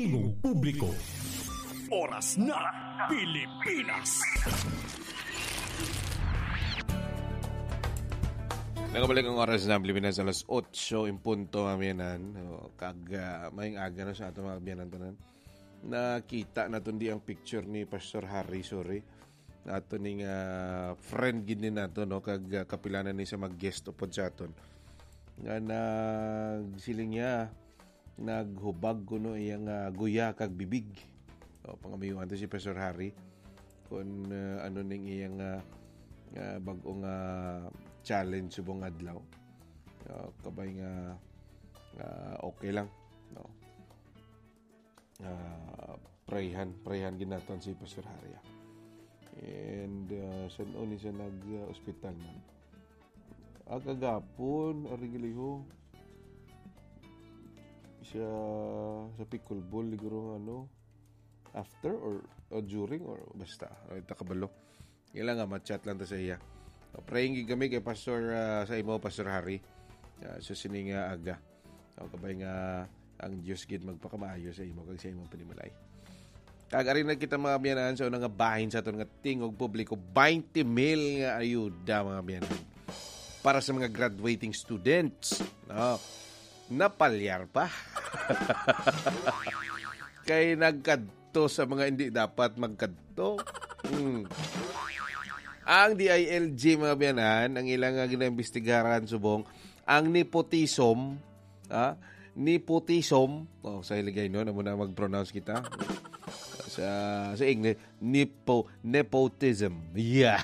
tingog publiko. Oras na Pilipinas. Nakabalik ang oras na Pilipinas alas 8 in punto aminan. Maying aga na sa ato mga kabiyanan tanan. Nakita na di ang picture ni Pastor Harry, sorry. Ato ning friend gid ni nato no kag kapilanan ni sa mag-guest upod sa aton. Nga nagsiling niya naghubag kuno iyang guya kag bibig. Pangamayuan to si Pastor Harry kung ano ning iyang bag-ong challenge subong adlaw. Kabay nga okay lang no. Prayhan ginaton si Pastor Harry. And san ni siya nag-ospital man. Kagapon arigiliho siya sa pickleball liguro ano after or during or basta ita kabalo ila nga ma-chat lang ta sa iya. Praying kami kay Pastor sa imo Pastor Harry sa sining aga kabay nga ang Dios gid magpakamaayo sa imo kag sa imong panimalay. Kag ari na kita mga biyanan sa unang nga bahin sa aton nga tingog publiko 20 mil nga ayuda mga biyanan para sa mga graduating students. No. Napalyar pa. Kay nagkadto sa mga hindi dapat magkadto. Ang DILG mga biyanan, ang ilang ginaimbestigaran subong, ang nepotism, nepotism, sa iligay no, na muna mag-pronounce kita. Sa English, nepotism. Yeah.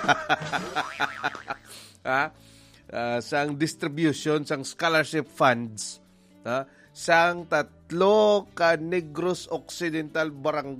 Sang distribution sang scholarship funds sang 3 ka Negros Occidental Barangay